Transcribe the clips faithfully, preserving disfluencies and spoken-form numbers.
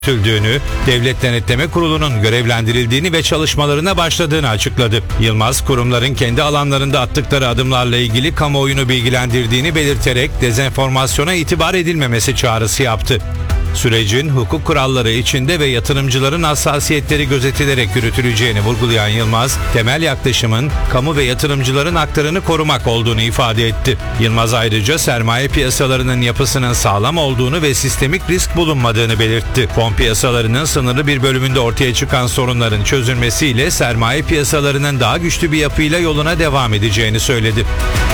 yürütüldüğünü, Devlet Denetleme Kurulu'nun görevlendirildiğini ve çalışmalarına başladığını açıkladı. Yılmaz, kurumların kendi alanlarında attıkları adımlarla ilgili kamuoyunu bilgilendirdiğini belirterek dezenformasyona itibar edilmemesi çağrısı yaptı. Sürecin hukuk kuralları içinde ve yatırımcıların hassasiyetleri gözetilerek yürütüleceğini vurgulayan Yılmaz, temel yaklaşımın kamu ve yatırımcıların haklarını korumak olduğunu ifade etti. Yılmaz ayrıca sermaye piyasalarının yapısının sağlam olduğunu ve sistemik risk bulunmadığını belirtti. Fon piyasalarının sınırlı bir bölümünde ortaya çıkan sorunların çözülmesiyle sermaye piyasalarının daha güçlü bir yapıyla yoluna devam edeceğini söyledi.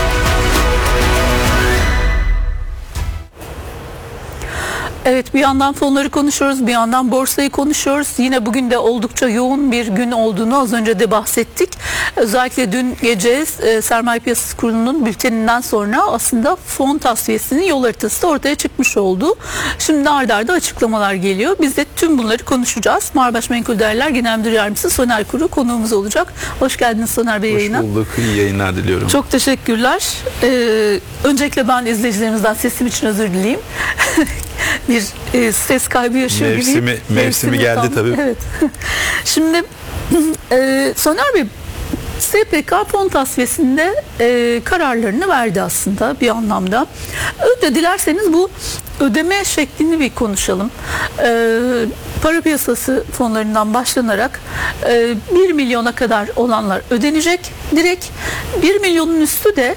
Evet, bir yandan fonları konuşuyoruz, bir yandan borsayı konuşuyoruz. Yine bugün de oldukça yoğun bir gün olduğunu az önce de bahsettik. Özellikle dün gece e, Sermaye Piyasası Kurulu'nun bülteninden sonra aslında fon tasfiyesinin yol haritası da ortaya çıkmış oldu. Şimdi ard arda açıklamalar geliyor. Biz de tüm bunları konuşacağız. Marbaş Menkul Değerler Genel Müdür Yardımcısı Soner Kuru konuğumuz olacak. Hoş geldiniz Soner Bey yayına. Hoş bulduk, iyi yayınlar diliyorum. Çok teşekkürler. Ee, öncelikle ben izleyicilerimizden sesim için özür dileyeyim. bir e, ses kaybı yaşıyor mevsimi, gibiyim. Mevsimi, Mevsimi geldi tam, tabii. Evet. Şimdi e, Soner Bey, S P K fon tasfiyesinde e, kararlarını verdi aslında bir anlamda. Önce dilerseniz bu ödeme şeklini bir konuşalım. E, para piyasası fonlarından başlanarak e, bir milyona kadar olanlar ödenecek direkt. bir milyonun üstü de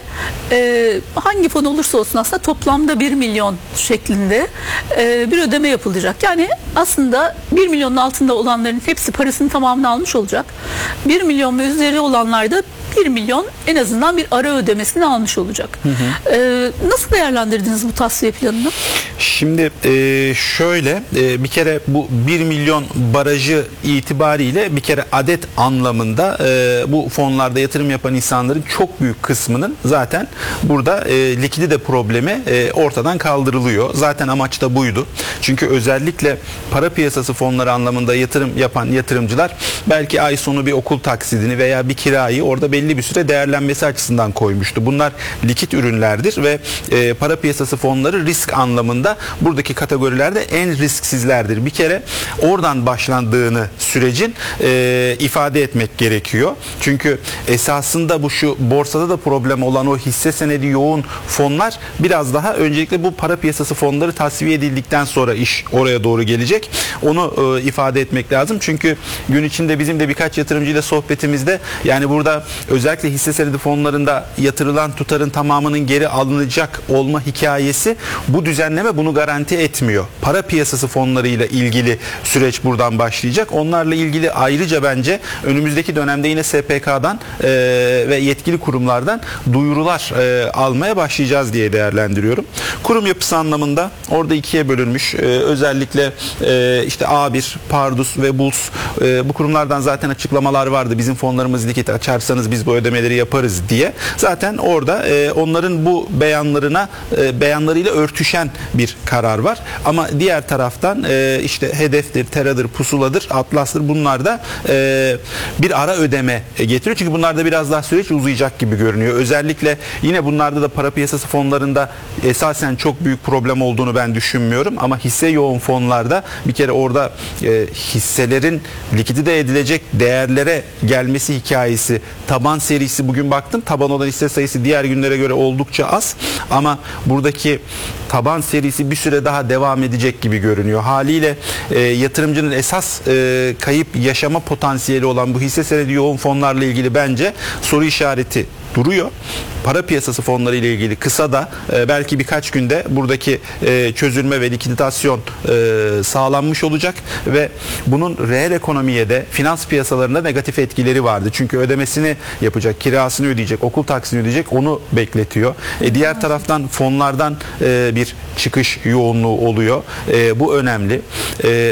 e, hangi fon olursa olsun aslında toplamda bir milyon şeklinde e, bir ödeme yapılacak. Yani aslında bir milyonun altında olanların hepsi parasının tamamını almış olacak. bir milyon ve üzeri olanlar da bir milyon en azından bir ara ödemesini almış olacak. Hı hı. Ee, nasıl değerlendirdiniz bu tasfiye planını? Şimdi e, şöyle e, bir kere bu bir milyon barajı itibariyle bir kere adet anlamında e, bu fonlarda yatırım yapan insanların çok büyük kısmının zaten burada e, likidite problemi e, ortadan kaldırılıyor. Zaten amaç da buydu. Çünkü özellikle para piyasası fonları anlamında yatırım yapan yatırımcılar belki ay sonu bir okul taksidini veya bir kirayı orada belli bir süre değerlenmesi açısından koymuştu. Bunlar likit ürünlerdir ve e, para piyasası fonları risk anlamında buradaki kategorilerde en risksizlerdir. Bir kere oradan başlandığını sürecin e, ifade etmek gerekiyor. Çünkü esasında bu şu borsada da problem olan o hisse senedi yoğun fonlar biraz daha öncelikle bu para piyasası fonları tasfiye edildikten sonra iş oraya doğru gelecek. Onu e, ifade etmek lazım. Çünkü gün içinde bizim de birkaç yatırımcıyla sohbetimizde yani burada özellikle hisse senedi fonlarında yatırılan tutarın tamamının geri alınacak olma hikayesi bu düzenleme bunu garanti etmiyor. Para piyasası fonlarıyla ilgili süreç buradan başlayacak. Onlarla ilgili ayrıca bence önümüzdeki dönemde yine S P K'dan e, ve yetkili kurumlardan duyurular e, almaya başlayacağız diye değerlendiriyorum. Kurum yapısı anlamında orada ikiye bölünmüş. E, özellikle e, işte A bir, Pardus ve Buls e, bu kurumlardan zaten açıklamalar vardı. Bizim fonlarımız likit açarsanız biz bu ödemeleri yaparız diye. Zaten orada e, onların bu beyanlarına e, beyanlarıyla örtüşen bir karar var. Ama diğer taraftan e, işte Hedef'tir, Tera'dır, Pusula'dır, Atlas'tır bunlar da e, bir ara ödeme getiriyor. Çünkü bunlarda biraz daha süreç uzayacak gibi görünüyor. Özellikle yine bunlarda da para piyasası fonlarında esasen çok büyük problem olduğunu ben düşünmüyorum. Ama hisse yoğun fonlarda bir kere orada e, hisselerin likidite edilecek değerlere gelmesi hikayesi, taban serisi bugün baktım. Taban olan hisse sayısı diğer günlere göre oldukça az. Ama buradaki taban serisi bir süre daha devam edecek gibi görünüyor. Haliyle e, yatırımcının esas e, kayıp yaşama potansiyeli olan bu hisse senedi yoğun fonlarla ilgili bence soru işareti duruyor. Para piyasası fonları ile ilgili kısa da e, belki birkaç günde buradaki e, çözülme ve likiditasyon e, sağlanmış olacak ve bunun reel ekonomiye de finans piyasalarında negatif etkileri vardı. Çünkü ödemesini yapacak, kirasını ödeyecek, okul taksini ödeyecek onu bekletiyor. E, diğer taraftan fonlardan e, bir çıkış yoğunluğu oluyor. E, bu önemli. E,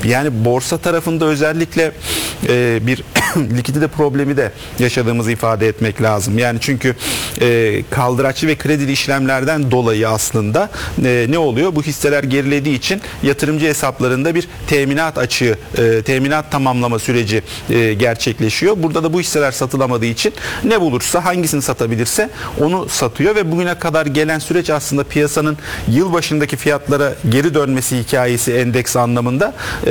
Yani borsa tarafında özellikle e, bir likidite problemi de yaşadığımızı ifade etmek lazım. Yani çünkü e, kaldıraçlı ve kredili işlemlerden dolayı aslında e, ne oluyor? Bu hisseler gerilediği için yatırımcı hesaplarında bir teminat açığı, e, teminat tamamlama süreci e, gerçekleşiyor. Burada da bu hisseler satılamadığı için ne bulursa, hangisini satabilirse onu satıyor ve bugüne kadar gelen süreç aslında piyasanın yılbaşındaki fiyatlara geri dönmesi hikayesi endeks anlamında.